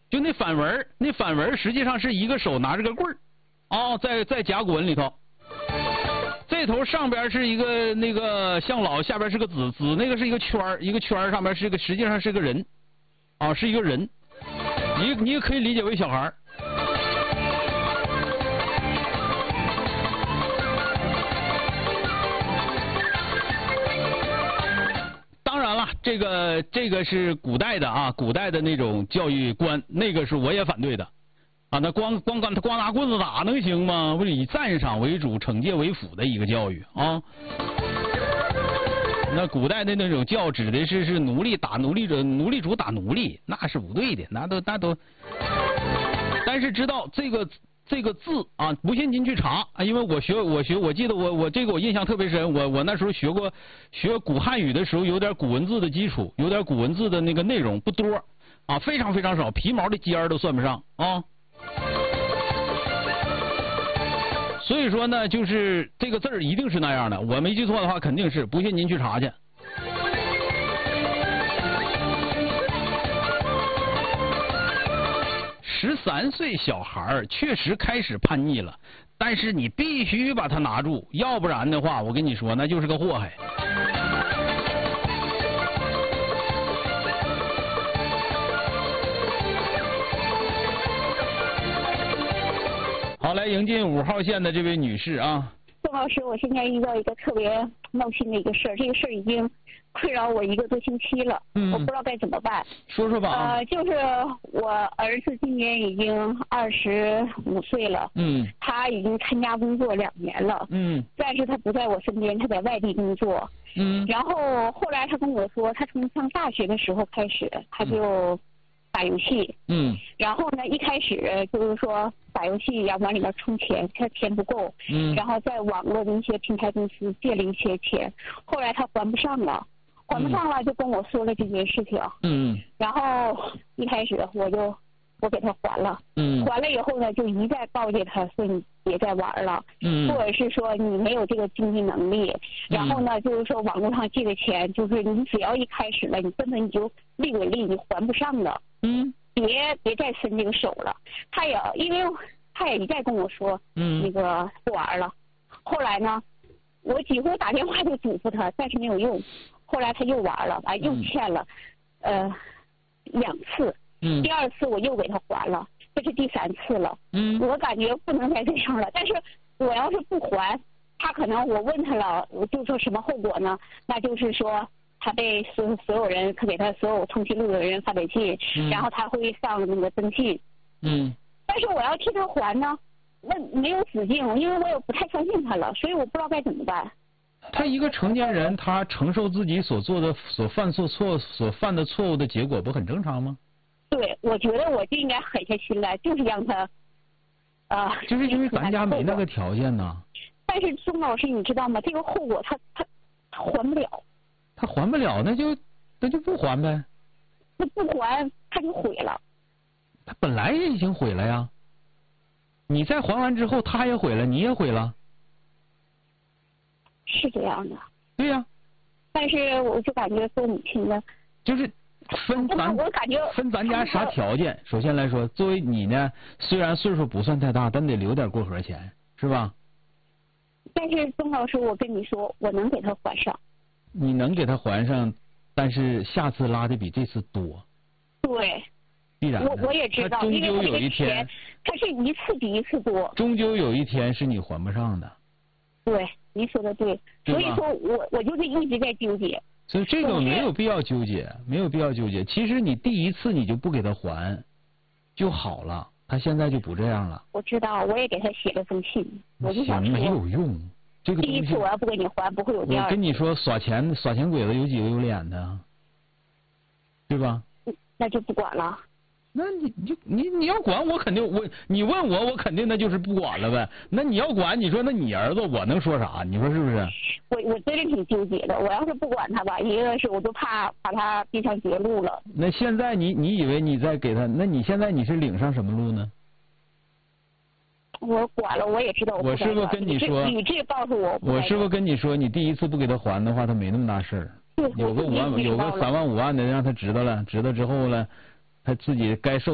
就那反纹，那反纹实际上是一个手拿着个棍儿，啊，在甲骨文里头，这头上边是一个那个向老，下边是个子，子那个是一个圈儿，一个圈儿上面是个实际上是个人，啊，是一个人，你也可以理解为小孩儿。当然了，这个是古代的啊，古代的那种教育观，那个是我也反对的，啊，那光拿棍子打能行吗？不是以赞赏为主，惩戒为辅的一个教育啊。那古代的那种教指的是奴隶打奴隶者，奴隶主打奴隶，那是不对的，那都。但是知道这个字啊，不信您去查啊，因为我记得我这个我印象特别深，我那时候学古汉语的时候，有点古文字的基础，有点古文字的那个内容不多啊，非常非常少，皮毛的尖儿都算不上啊。所以说呢，就是这个字儿一定是那样的，我没记错的话肯定是，不信您去查去。13岁小孩确实开始叛逆了，但是你必须把他拿住，要不然的话，我跟你说那就是个祸害。好，来迎进5号线的这位女士啊。 宋老师，我现在遇到一个特别闹心的一个事儿，这个事儿已经困扰我1个多星期了，我不知道该怎么办。 说说吧。 就是我儿子今年已经25岁了，他已经参加工作2年了，但是他不在我身边，他在外地工作，然后后来他跟我说，他从上大学的时候开始，他就打游戏，然后呢，一开始就是说打游戏要往里面充钱，他钱不够，然后在网络的一些平台公司借了一些钱，后来他还不上了，就跟我说了这件事情，然后一开始我给他还了，还了以后呢，就一再告诫他说你别再玩了，或者是说你没有这个经济能力，然后呢，就是说网络上借的钱，就是你只要一开始了，你根本你就利滚利，你还不上的，别再伸这个手了。因为他也一再跟我说，那个不玩了。后来呢，我几乎打电话就嘱咐他，但是没有用。后来他又玩了，又欠了2次。第2次我又给他还了，这是第3次了。我感觉不能再这样了，但是我要是不还，他可能我问他了，我就说什么后果呢？那就是说他被所有人，他给他所有通讯录的人发短信，然后他会上那个征信。但是我要替他还呢，那没有止境，因为我也不太相信他了，所以我不知道该怎么办。 他一个成年人，他承受自己所犯的错误的结果，不很正常吗？ 对，我觉得我就应该狠下心来，就是让他就是因为咱家没那个条件呢。 但是钟老师，你知道吗？这个后果他还不了。 他还不了，那就不还呗。 那不还他就毁了。 他本来也已经毁了呀。你再还完之后，他也毁了，你也毁了。 是这样的。 对呀。 但是我就感觉做母亲的。 就是分咱家啥条件。首先来说，作为你呢，虽然岁数不算太大，但得留点过河钱，是吧？ 但是钟老师，我跟你说，我能给他还上。 你能给他还上，但是下次拉的比这次多。 对。 必然的。 我也知道， 终究有一天， 他是一次比一次多。 终究有一天是你还不上的。 对，你说的对。所以说我就是一直在纠结。 所以这个没有必要纠结，没有必要纠结。其实你第1次你就不给他还就好了，他现在就不这样了。 我知道，我也给他写了封信，我就想说没有用。这个第1次我要不给你还，不会有第2次。 我跟你说，耍钱鬼子有几个有脸的，对吧？ 那就不管了。 那你要管我肯定你问我肯定那就是不管了呗。那你要管，你说那你儿子我能说啥？你说是不是？ 我真是挺纠结的。我要是不管他吧，一个是我就怕把他逼上绝路了。 那现在你以为你在给他？那你现在你是领上什么路呢？ 我管了，我也知道我是不是跟你说？ 理智告诉我。 我是不是跟你说，你第1次不给他还的话，他没那么大事儿。有个3万5万的让他知道了，知道之后了，他自己该受。